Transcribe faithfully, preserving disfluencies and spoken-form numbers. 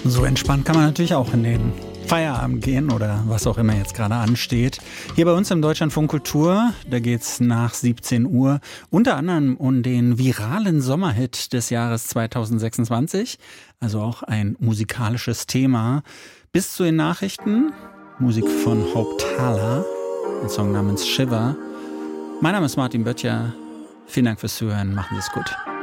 So entspannt kann man natürlich auch in den Feierabend gehen oder was auch immer jetzt gerade ansteht. Hier bei uns im Deutschlandfunk Kultur, da geht's nach siebzehn Uhr unter anderem um den viralen Sommerhit des Jahres zweitausendsechsundzwanzig. Also auch ein musikalisches Thema. Bis zu den Nachrichten, Musik von Hope Thaler, ein Song namens Shiver. Mein Name ist Martin Böttcher. Vielen Dank fürs Zuhören. Machen Sie es gut.